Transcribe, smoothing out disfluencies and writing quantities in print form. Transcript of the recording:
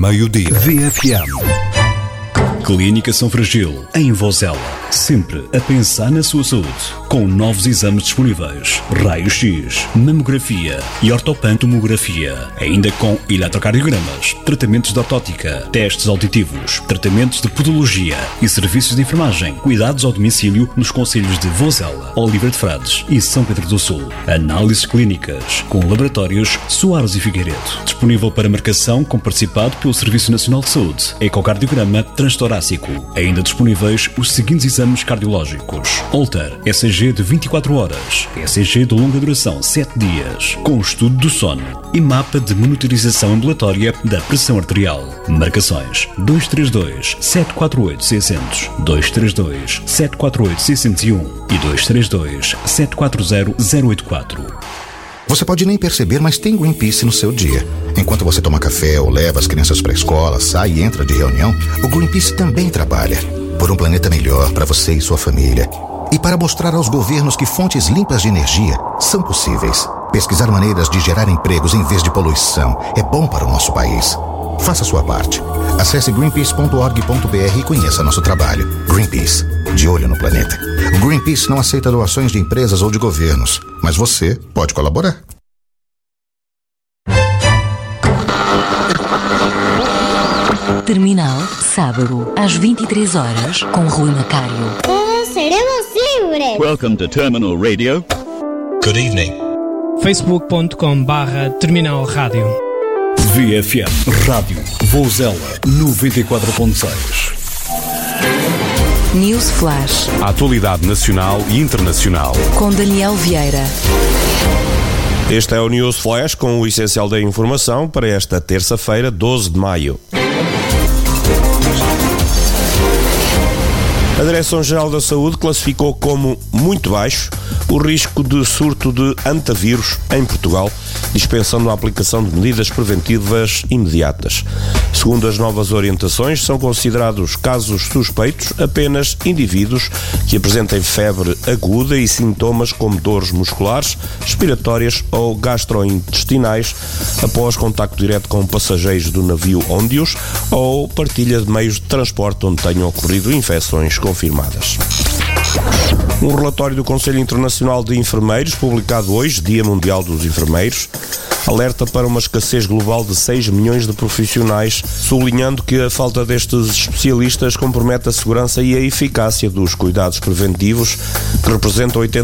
Meio-dia. VFM. Clínica São Fragil, em Vozela. Sempre a pensar na sua saúde. Com novos exames disponíveis. Raio-X, mamografia e ortopantomografia. Ainda com eletrocardiogramas, tratamentos de ortótica, testes auditivos, tratamentos de podologia e serviços de enfermagem. Cuidados ao domicílio nos concelhos de Vozela, Oliveira de Frades e São Pedro do Sul. Análises clínicas com laboratórios Soares e Figueiredo. Disponível para marcação com participado pelo Serviço Nacional de Saúde. Ecocardiograma transtorácico. Ainda disponíveis os seguintes exames cardiológicos: Holter, ECG de 24 horas, ECG de longa duração 7 dias, com estudo do sono e mapa de monitorização ambulatória da pressão arterial. Marcações 232 748 600, 232 748 601 e 232 740 084. Você pode nem perceber, mas tem Greenpeace no seu dia. Enquanto você toma café ou leva as crianças para a escola, sai e entra de reunião, o Greenpeace também trabalha por um planeta melhor para você e sua família. E para mostrar aos governos que fontes limpas de energia são possíveis. Pesquisar maneiras de gerar empregos em vez de poluição é bom para o nosso país. Faça a sua parte. Acesse greenpeace.org.br e conheça nosso trabalho. Greenpeace, de olho no planeta. O Greenpeace não aceita doações de empresas ou de governos, mas você pode colaborar. Terminal, sábado, às 23 horas, com Rui Macário. Seremos livres! Welcome to Terminal Radio. Good evening. Facebook.com/Terminal Rádio. VFM Rádio Vozela 94.6. News Flash. A atualidade nacional e internacional. Com Daniel Vieira. Este é o News Flash com o essencial da informação para esta terça-feira, 12 de maio. A Direção-Geral da Saúde classificou como muito baixo o risco de surto de antavírus em Portugal, dispensando a aplicação de medidas preventivas imediatas. Segundo as novas orientações, são considerados casos suspeitos apenas indivíduos que apresentem febre aguda e sintomas como dores musculares, respiratórias ou gastrointestinais após contacto direto com passageiros do navio Ondius ou partilha de meios de transporte onde tenham ocorrido infecções confirmadas. Um relatório do Conselho Internacional de Enfermeiros, publicado hoje, Dia Mundial dos Enfermeiros, alerta para uma escassez global de 6 milhões de profissionais, sublinhando que a falta destes especialistas compromete a segurança e a eficácia dos cuidados preventivos, que representam 80%